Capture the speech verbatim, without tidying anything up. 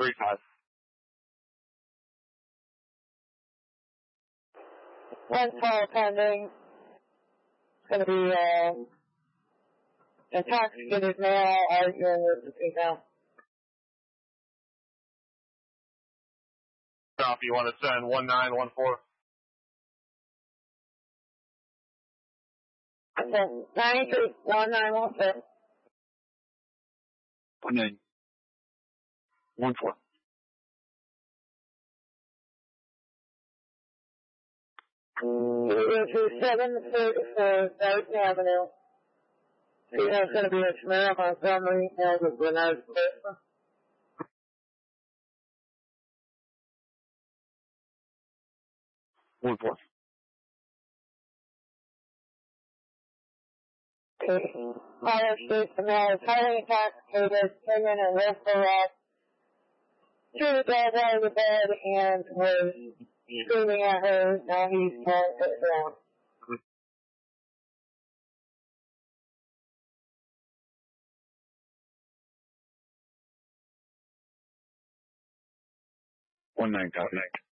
three five. One call pending. It's going to be uh, intoxicated male arguing with the female. Copy, you want to send one nine one four? I sent nine three one nine one four. One nine one four. We're to seven thirty-four Dayton Avenue. Female's going to be a Tamara Montgomery and with Bernard Cooper. One four. Fire Street, the male is highly intoxicated, came in and left her off, threw the dog out of the bed and was screaming at her. Now he's trying to put her down. One nine, copy.